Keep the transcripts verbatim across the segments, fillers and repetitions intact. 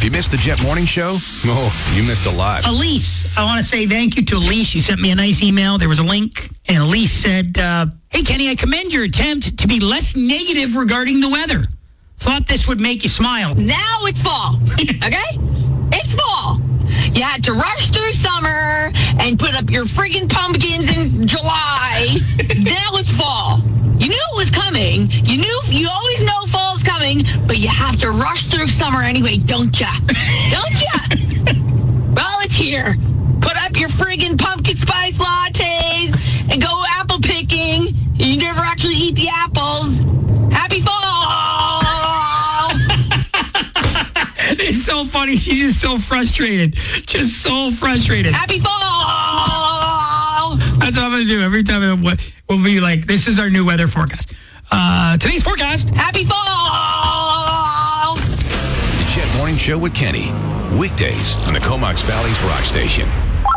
You missed the Jet Morning Show? Oh, you missed a lot. Elise, I want to say thank you to Elise. She sent me a nice email. There was a link, and Elise said, uh, hey, Kenny, I commend your attempt to be less negative regarding the weather. Thought this would make you smile. Now it's fall, okay? It's fall. You had to rush through summer and put up your friggin' pumpkins in July. Now it's fall. You knew it was coming. You knew, you always know fall's coming, but you have to rush through summer anyway, don't ya? Don't ya? Well, it's here. Put up your friggin' pumpkin spice lattes and go apple picking. You never actually eat the apples. Happy fall! It's so funny. She's just so frustrated. Just so frustrated. Happy fall! That's what I'm going to do every time. I, we'll be like, this is our new weather forecast. Uh, today's forecast. Happy fall! The Jet Morning Show with Kenny. Weekdays on the Comox Valley's Rock Station.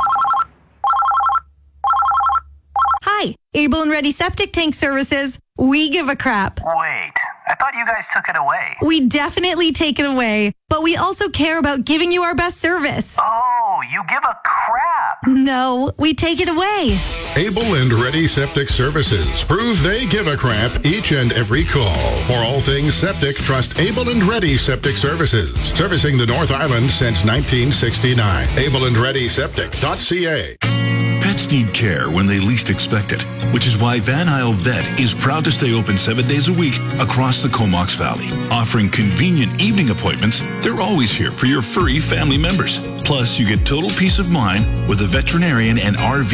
Hi, Able and Ready Septic Tank Services. We give a crap. Wait, I thought you guys took it away. We definitely take it away, but we also care about giving you our best service. Oh, you give a crap. No, we take it away. Able and Ready Septic Services. Prove they give a crap each and every call. For all things septic, trust Able and Ready Septic Services. Servicing the North Island since nineteen sixty-nine. able and ready septic dot c a. Pets need care when they least expect it, which is why Van Isle Vet is proud to stay open seven days a week across the Comox Valley. Offering convenient evening appointments, they're always here for your furry family members. Plus, you get total peace of mind with a veterinarian and R V